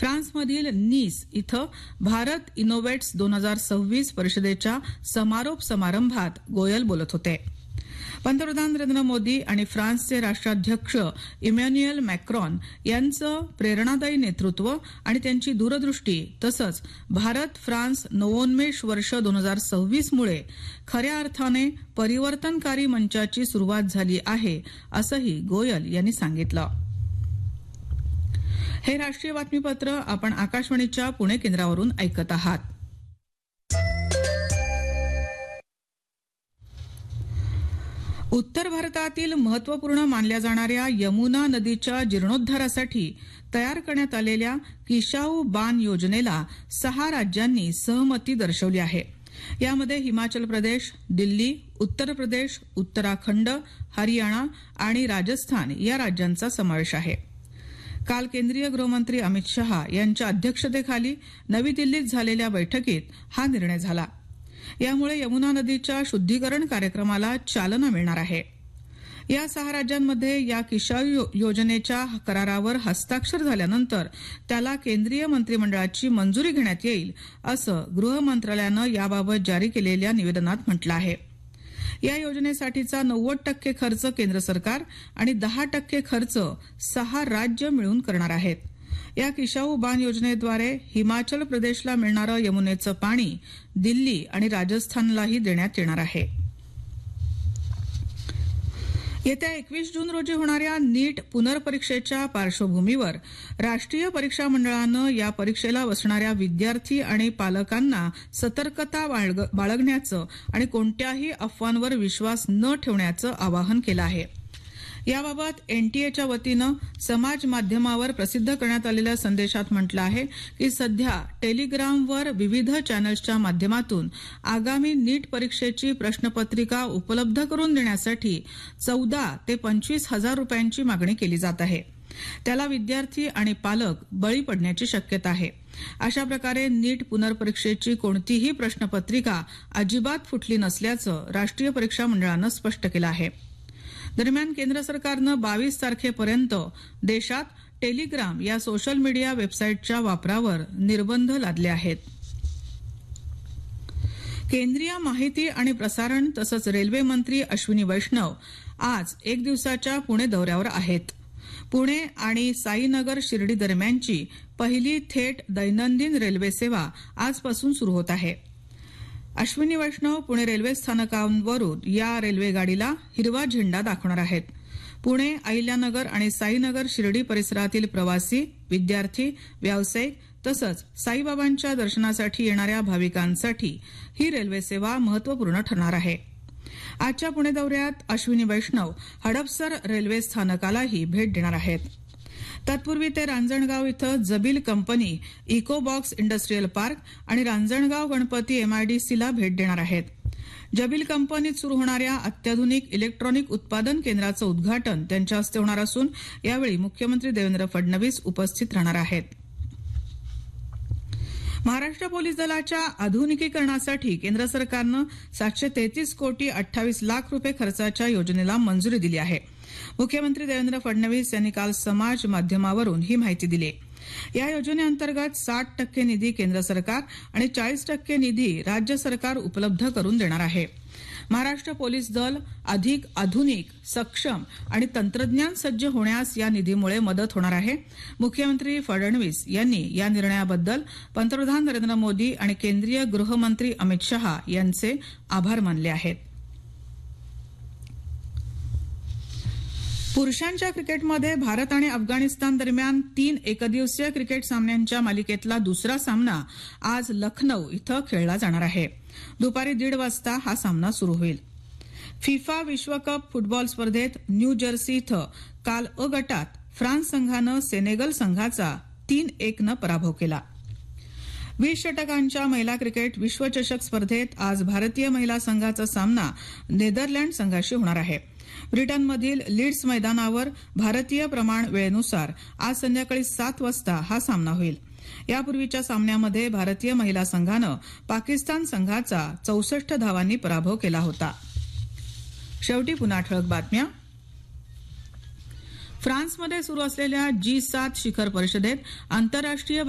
फ्रान्समधील नीस इथं भारत इनोव्हेट्स 2026 परिषदेच्या समारोप समारंभात गोयल बोलत होते. पंतप्रधान नरेंद्र मोदी आणि फ्रान्सचे राष्ट्राध्यक्ष इमॅन्युएल मॅक्रॉन यांचं प्रेरणादायी नेतृत्व आणि त्यांची दूरदृष्टी तसंच भारत फ्रान्स नवोन्मेष वर्ष 2026 मुळे खऱ्या अर्थाने परिवर्तनकारी मंचाची सुरुवात झाली आहे असंही गोयल यांनी सांगितलं. हे राष्ट्रीय बातमीपत्र आपण आकाशवाणीच्या पुणे केंद्रावरून ऐकत आहात. उत्तर भारतातील महत्वपूर्ण मानल्या जाणाऱ्या यमुना नदीच्या जीर्णोद्धारासाठी तयार करण्यात आलेल्या किशाऊ बान योजनेला 6 राज्यांनी सहमती दर्शवली आहे. यामध्ये हिमाचल प्रदेश, दिल्ली, उत्तर प्रदेश, उत्तराखंड, हरियाणा आणि राजस्थान या राज्यांचा समावेश आहे. काल केंद्रीय गृहमंत्री अमित शहा यांच्या अध्यक्षतेखाली नवी दिल्लीत झालेल्या बैठकीत हा निर्णय झाला. यामुळे यमुना नदीच्या शुद्धीकरण कार्यक्रमाला चालना मिळणार आहे. या 6 राज्यांमध्ये या किशाऊ योजनेच्या करारावर हस्ताक्षर झाल्यानंतर त्याला केंद्रीय मंत्रिमंडळाची मंजुरी घेण्यात येईल असं गृह मंत्रालयानं याबाबत जारी केलेल्या निवेदनात म्हटलं आहे. या योजनेसाठीचा 90% खर्च केंद्र सरकार आणि 10% खर्च 6 राज्य मिळून करणार आहेत. या किशाऊ बान योजनेद्वारे हिमाचल प्रदेशला मिळणारं यमुनेचं पाणी दिल्ली आणि राजस्थानलाही देण्यात येणार आहे. येत्या 21 जून रोजी होणाऱ्या नीट पुनर्परीक्षेच्या पार्श्वभूमीवर राष्ट्रीय परीक्षा मंडळानं या परीक्षेला बसणाऱ्या विद्यार्थी आणि पालकांना सतर्कता बाळगण्याचं आणि कोणत्याही अफवांवर विश्वास न ठेवण्याचं आवाहन केलं आहे. याबाबत एनटीएच्या वतीनं समाज माध्यमावर प्रसिद्ध करण्यात आलेल्या संदेशात म्हटलं आहे की सध्या टेलिग्रामवर विविध चॅनल्सच्या माध्यमातून आगामी नीट परीक्षेची प्रश्नपत्रिका उपलब्ध करून देण्यासाठी 14 ते 25 हजार रुपयांची मागणी केली जात आहे. त्याला विद्यार्थी आणि पालक बळी पडण्याची शक्यता आहे. अशा प्रकारे नीट पुनर्परीक्षेची कोणतीही प्रश्नपत्रिका अजिबात फुटली नसल्याचं राष्ट्रीय परीक्षा मंडळानं स्पष्ट केलं आहे. दरम्यान केंद्र सरकारनं 22 तारखेपर्यंत देशात टेलिग्राम या सोशल मीडिया वेबसाईटच्या वापरावर निर्बंध लादले आहेत. केंद्रीय माहिती आणि प्रसारण तसंच रेल्वे मंत्री अश्विनी वैष्णव आज 1 दिवसाच्या पुणे दौऱ्यावर आहेत. पुणे आणि साईनगर शिर्डी दरम्यानची पहिली थेट दैनंदिन रेल्वे सेवा आजपासून सुरू होत आहे. अश्विनी वैष्णव पुणे रेल्वे स्थानकावरून या रेल्वे गाडीला हिरवा झेंडा दाखवणार आहेत. पुणे, अहिल्यानगर आणि साईनगर शिर्डी परिसरातील प्रवासी, विद्यार्थी, व्यावसायिक तसंच साईबाबांच्या दर्शनासाठी येणाऱ्या भाविकांसाठी ही रेल्वे सेवा महत्वपूर्ण ठरणार आहे. आजच्या पुणे दौऱ्यात अश्विनी वैष्णव हडपसर रेल्वे स्थानकालाही भेट देणार आहेत. तत्पूर्वी ते रांजणगाव इथं Zabeel company, eco box industrial park आणि रांजणगाव गणपती एमआयडीसीला भेट देणार आहेत. जबील कंपनीत सुरू होणाऱ्या अत्याधुनिक इलेक्ट्रॉनिक उत्पादन केंद्राचं उद्घाटन त्यांच्या हस्ते होणार असून यावेळी मुख्यमंत्री देवेंद्र फडणवीस उपस्थित राहणार आहेत. महाराष्ट्र पोलीस दलाच्या आधुनिकीकरणासाठी केंद्र सरकारनं 733 कोटी 28 लाख रुपये खर्चाच्या योजनेला मंजुरी दिली आहे. मुख्यमंत्री देवेंद्र फडणवीस यांनी काल समाज माध्यमावरून ही माहिती दिली. या योजनेअंतर्गत 60% निधी केंद्र सरकार आणि 40% निधी राज्य सरकार उपलब्ध करून देणार आहे. महाराष्ट्र पोलीस दल अधिक आधुनिक, सक्षम आणि तंत्रज्ञान सज्ज होण्यास या निधीमुळे मदत होणार आहे. मुख्यमंत्री फडणवीस यांनी या निर्णयाबद्दल पंतप्रधान नरेंद्र मोदी आणि केंद्रीय गृहमंत्री अमित शहा यांचे आभार मानले आहेत. पुरुषांच्या क्रिकेटमध्ये भारत आणि अफगाणिस्तान दरम्यान 3 एकदिवसीय क्रिकेट सामन्यांच्या मालिकेतला दुसरा सामना आज लखनौ इथं खेळला जाणार आहे. दुपारी 1:30 वाजता हा सामना सुरू होईल. फिफा विश्वकप फुटबॉल स्पर्धेत न्यू जर्सी इथं काल अ गटात फ्रान्स संघानं सेनेगल संघाचा 3-1 ने पराभव केला. 20 षटकांच्या महिला क्रिकेट विश्वचषक स्पर्धेत आज भारतीय महिला संघाचा सामना नेदरलँड संघाशी होणार आहे. ब्रिटनमधील लीड्स मैदानावर भारतीय प्रमाण वेळेनुसार आज संध्याकाळी 7 वाजता हा सामना होईल. यापूर्वीच्या सामन्यामध्ये भारतीय महिला संघानं पाकिस्तान संघाचा 64 धावांनी पराभव केला होता. शेवटी पुन्हा ठळक बातम्या. फ्रान्समध्ये सुरू असलेल्या G7 शिखर परिषदेत आंतरराष्ट्रीय